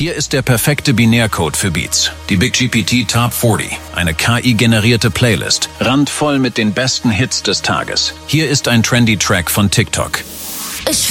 Hier ist der perfekte Binärcode für Beats. Die Big GPT Top 40, eine KI-generierte Playlist, randvoll mit den besten Hits des Tages. Hier ist ein trendy Track von TikTok. Ich